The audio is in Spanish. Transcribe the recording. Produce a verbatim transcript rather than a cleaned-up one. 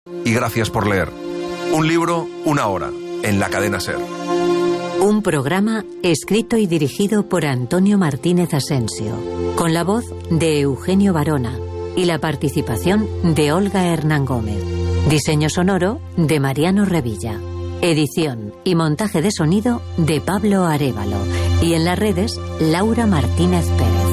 y gracias por leer. Un libro, una hora, en la cadena SER. Un programa escrito y dirigido por Antonio Martínez Asensio, con la voz de Eugenio Barona y la participación de Olga Hernán Gómez. Diseño sonoro de Mariano Revilla. Edición y montaje de sonido de Pablo Arévalo. Y en las redes, Laura Martínez Pérez.